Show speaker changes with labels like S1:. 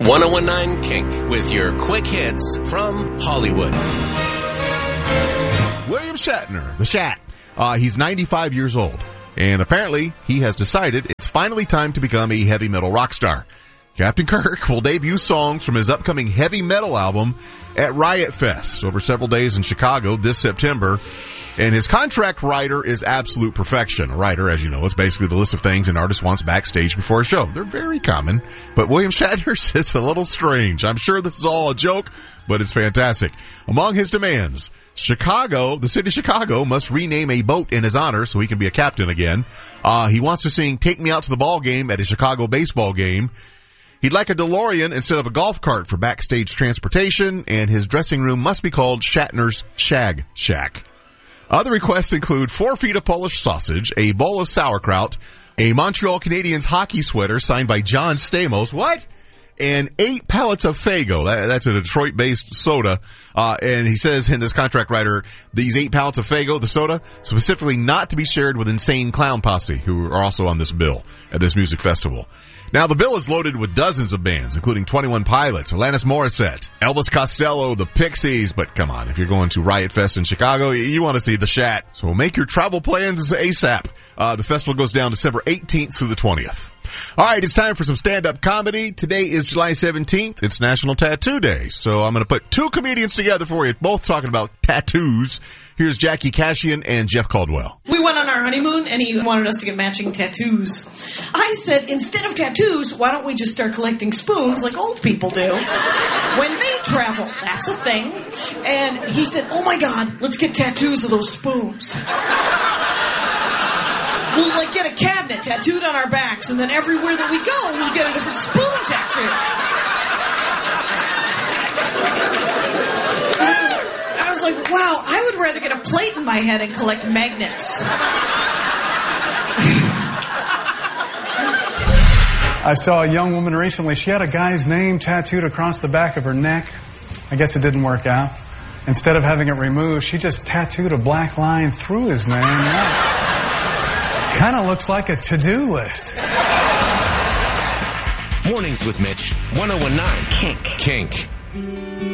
S1: 1019 Kink with your quick hits from Hollywood.
S2: William Shatner, the Shat. He's 95 years old, and apparently he has decided it's finally time to become a heavy metal rock star. Captain Kirk will debut songs from his upcoming heavy metal album at Riot Fest over several days in Chicago this September. And his contract writer is absolute perfection. A writer, as you know, is basically the list of things an artist wants backstage before a show. They're very common, but William Shatner's is a little strange. I'm sure this is all a joke, but it's fantastic. Among his demands, the city of Chicago must rename a boat in his honor so he can be a captain again. He wants to sing Take Me Out to the Ball Game at a Chicago baseball game. He'd like a DeLorean instead of a golf cart for backstage transportation, and his dressing room must be called Shatner's Shag Shack. Other requests include 4 feet of Polish sausage, a bowl of sauerkraut, a Montreal Canadiens hockey sweater signed by John Stamos. What? And 8 pallets of Faygo. That's a Detroit-based soda. And he says in this contract writer, these 8 pallets of Faygo, the soda, specifically not to be shared with Insane Clown Posse, who are also on this bill at this music festival. Now, the bill is loaded with dozens of bands, including 21 Pilots, Alanis Morissette, Elvis Costello, the Pixies. But come on, if you're going to Riot Fest in Chicago, you want to see the Shat. So make your travel plans ASAP. The festival goes down December 18th through the 20th. All right, it's time for some stand-up comedy. Today is July 17th. It's National Tattoo Day. So I'm going to put 2 comedians together for you, both talking about tattoos. Here's Jackie Cashian and Jeff Caldwell.
S3: We went on our honeymoon, and he wanted us to get matching tattoos. I said, instead of tattoos, why don't we just start collecting spoons like old people do when they travel? That's a thing. And he said, oh my God, let's get tattoos of those spoons. We'll get a cabinet tattooed on our backs, and then everywhere that we go, we'll get a different spoon tattoo. I was like, wow, I would rather get a plate in my head and collect magnets.
S4: I saw a young woman recently. She had a guy's name tattooed across the back of her neck. I guess it didn't work out. Instead of having it removed, she just tattooed a black line through his name. Kind of looks like a to-do list.
S1: Mornings with Mitch, 1019 Kink.